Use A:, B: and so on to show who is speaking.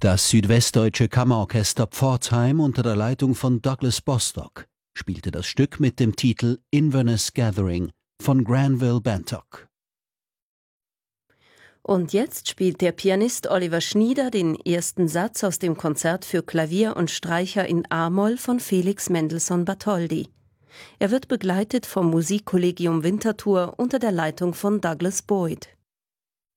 A: Das südwestdeutsche Kammerorchester Pforzheim unter der Leitung von Douglas Bostock spielte das Stück mit dem Titel Inverness Gathering von Granville Bantock.
B: Und jetzt spielt der Pianist Oliver Schnieder den ersten Satz aus dem Konzert für Klavier und Streicher in a-Moll von Felix Mendelssohn Bartholdy. Er wird begleitet vom Musikkollegium Winterthur unter der Leitung von Douglas Boyd.